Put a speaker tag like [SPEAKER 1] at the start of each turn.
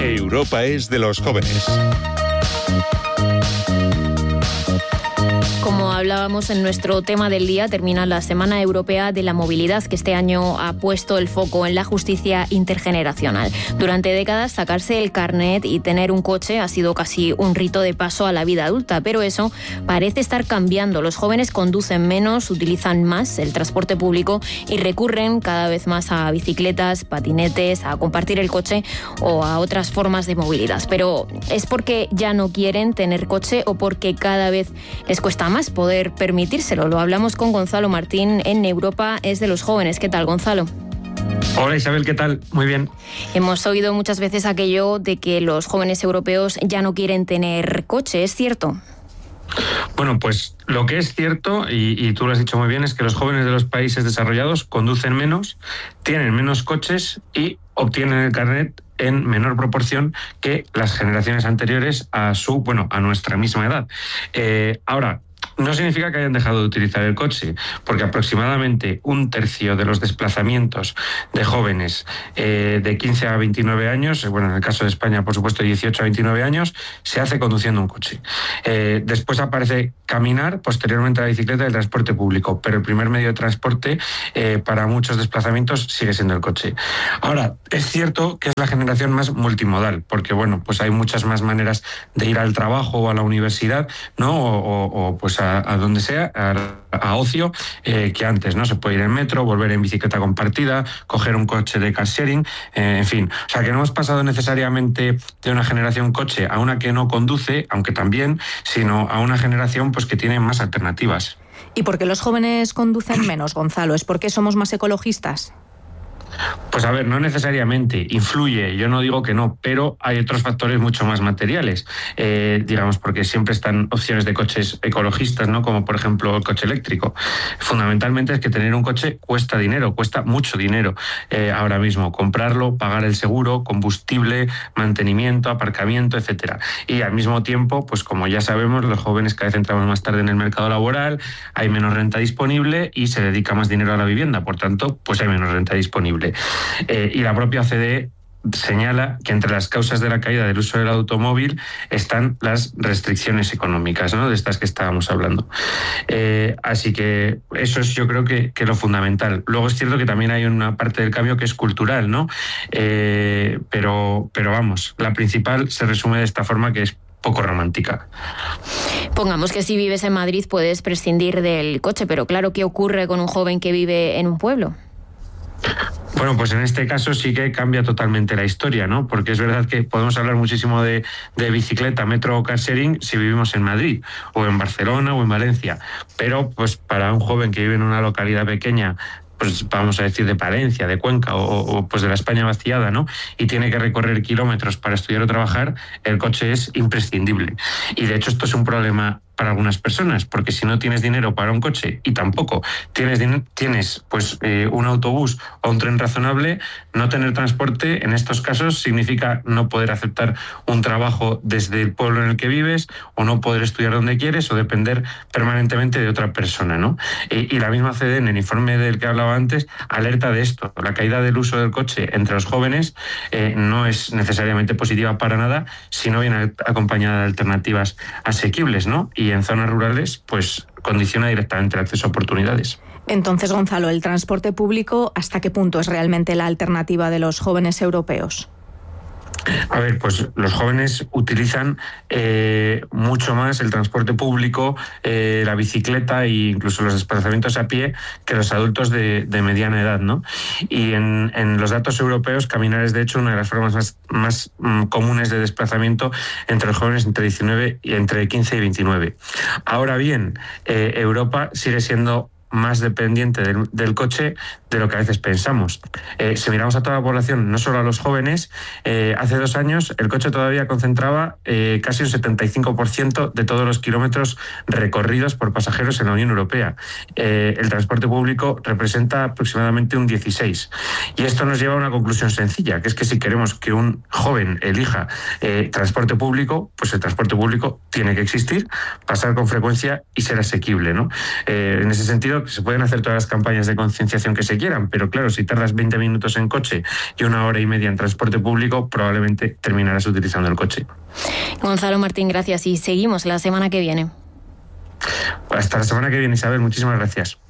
[SPEAKER 1] Europa es de los jóvenes.
[SPEAKER 2] Como hablábamos en nuestro tema del día, termina la Semana Europea de la Movilidad, que este año ha puesto el foco en la justicia intergeneracional. Durante décadas, sacarse el carnet y tener un coche ha sido casi un rito de paso a la vida adulta, pero eso parece estar cambiando. Los jóvenes conducen menos, utilizan más el transporte público y recurren cada vez más a bicicletas, patinetes, a compartir el coche o a otras formas de movilidad. Pero ¿es porque ya no quieren tener coche o porque cada vez les cuesta más poder permitírselo? Lo hablamos con Gonzalo Martín en Europa es de los jóvenes. ¿Qué tal, Gonzalo?
[SPEAKER 3] Hola Isabel, ¿qué tal? Muy bien.
[SPEAKER 2] Hemos oído muchas veces aquello de que los jóvenes europeos ya no quieren tener coche, ¿es cierto?
[SPEAKER 3] Bueno, pues lo que es cierto, y tú lo has dicho muy bien, es que los jóvenes de los países desarrollados conducen menos, tienen menos coches y obtienen el carnet en menor proporción que las generaciones anteriores a nuestra misma edad. Ahora, no significa que hayan dejado de utilizar el coche, porque aproximadamente 1/3 de los desplazamientos de jóvenes de 15 a 29 años, en el caso de España, por supuesto, 18 a 29 años, se hace conduciendo un coche. Después aparece caminar, posteriormente la bicicleta y el transporte público, pero el primer medio de transporte para muchos desplazamientos sigue siendo el coche. Ahora, es cierto que es la generación más multimodal, porque pues hay muchas más maneras de ir al trabajo o a la universidad, ¿no? O a donde sea, a ocio, que antes, ¿no? Se puede ir en metro, volver en bicicleta compartida, coger un coche de car sharing, en fin. O sea, que no hemos pasado necesariamente de una generación coche a una que no conduce, aunque también, sino a una generación que tiene más alternativas.
[SPEAKER 4] ¿Y por qué los jóvenes conducen menos, Gonzalo? ¿Es porque somos más ecologistas?
[SPEAKER 3] Pues a ver, no necesariamente, influye, yo no digo que no, pero hay otros factores mucho más materiales, porque siempre están opciones de coches ecologistas, ¿no? Como por ejemplo el coche eléctrico. Fundamentalmente es que tener un coche cuesta dinero, cuesta mucho dinero ahora mismo, comprarlo, pagar el seguro, combustible, mantenimiento, aparcamiento, etcétera. Y al mismo tiempo, pues como ya sabemos, los jóvenes cada vez entramos más tarde en el mercado laboral, hay menos renta disponible y se dedica más dinero a la vivienda, por tanto, pues hay menos renta disponible. Y la propia OCDE señala que entre las causas de la caída del uso del automóvil están las restricciones económicas, ¿no? De estas que estábamos hablando. Así que eso es, yo creo que lo fundamental. Luego es cierto que también hay una parte del cambio que es cultural, ¿no? Pero vamos, la principal se resume de esta forma, que es poco romántica.
[SPEAKER 2] Pongamos que si vives en Madrid puedes prescindir del coche, pero claro, ¿qué ocurre con un joven que vive en un pueblo?
[SPEAKER 3] Bueno, pues en este caso sí que cambia totalmente la historia, ¿no? Porque es verdad que podemos hablar muchísimo de bicicleta, metro o car sharing si vivimos en Madrid, o en Barcelona o en Valencia. Pero pues para un joven que vive en una localidad pequeña, pues vamos a decir de Palencia, de Cuenca o pues de la España vaciada, ¿no? Y tiene que recorrer kilómetros para estudiar o trabajar, el coche es imprescindible. Y de hecho esto es un problema para algunas personas, porque si no tienes dinero para un coche y tampoco tienes un autobús o un tren razonable, no tener transporte en estos casos significa no poder aceptar un trabajo desde el pueblo en el que vives, o no poder estudiar donde quieres, o depender permanentemente de otra persona, ¿no? Y la misma OCDE, en el informe del que hablaba antes, alerta de esto. La caída del uso del coche entre los jóvenes no es necesariamente positiva para nada si no viene acompañada de alternativas asequibles, ¿no? Y en zonas rurales, pues condiciona directamente el acceso a oportunidades.
[SPEAKER 4] Entonces, Gonzalo, ¿el transporte público hasta qué punto es realmente la alternativa de los jóvenes europeos?
[SPEAKER 3] A ver, pues los jóvenes utilizan mucho más el transporte público, la bicicleta e incluso los desplazamientos a pie que los adultos de mediana edad, ¿no? Y en los datos europeos, caminar es de hecho una de las formas más comunes de desplazamiento entre los jóvenes entre 15 y 29. Ahora bien, Europa sigue siendo más dependiente del coche de lo que a veces pensamos. Si miramos a toda la población, no solo a los jóvenes, hace 2 años el coche todavía concentraba casi un 75% de todos los kilómetros recorridos por pasajeros en la Unión Europea. El transporte público representa aproximadamente un 16%. Y esto nos lleva a una conclusión sencilla, que es que si queremos que un joven elija transporte público, pues el transporte público tiene que existir, pasar con frecuencia y ser asequible, ¿no? En ese sentido, claro que se pueden hacer todas las campañas de concienciación que se quieran, pero claro, si tardas 20 minutos en coche y 1 hora y media en transporte público, probablemente terminarás utilizando el coche.
[SPEAKER 2] Gonzalo Martín, gracias y seguimos la semana que viene.
[SPEAKER 3] Hasta la semana que viene, Isabel. Muchísimas gracias.